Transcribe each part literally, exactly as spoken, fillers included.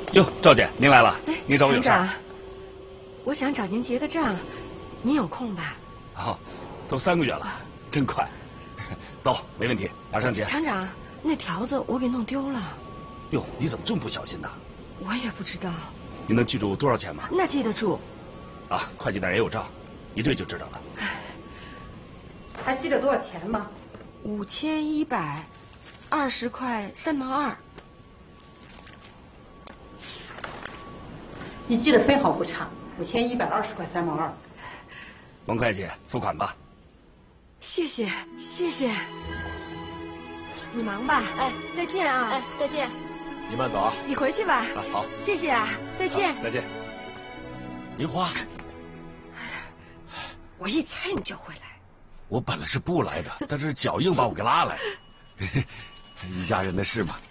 哟，赵姐，您来了， 哎， 您找我有事？ 厂长，我想找您结个账，您有空吧？ 哦，都三个月了，真快。走，没问题，马上结。 厂长，那条子我给弄丢了。 哟，你怎么这么不小心呢？ 我也不知道。 你能记住多少钱吗？ 那记得住。 啊，会计那儿也有账，一对就知道了。 还记得多少钱吗？ 五千一百二十块三毛二。 你记得分毫不差，五千一百二十块三毛二。 王会计，付款吧。 谢谢谢谢。你忙吧，哎，再见啊， 哎，再见。 你慢走啊。 你回去吧。 啊，好， 谢谢啊，再见。 再见。银花， 我一猜你就会来。 我本来是不来的，但是脚硬把我给拉来。一家人的事嘛。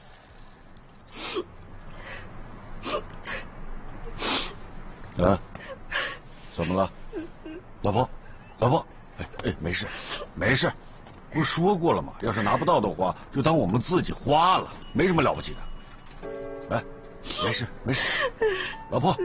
啊，怎么了，老婆？老婆，哎哎，没事，没事，不是说过了吗？要是拿不到的话，就当我们自己花了，没什么了不起的。哎，没事没事，老婆，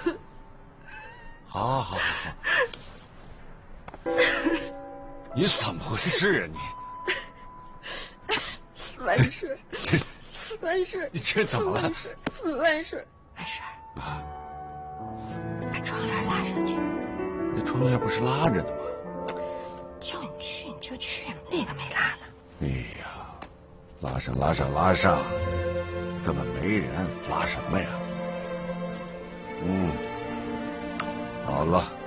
好，好，好，好，好。你怎么回事啊你？ 四万水，四万水， 你这怎么了？ 四万水，没事。 啊， 把窗帘拉上去。 那窗帘不是拉着的吗？ 叫你去你就去，那个没拉呢。 哎呀，拉上拉上拉上，根本没人，拉什么呀？嗯，好了。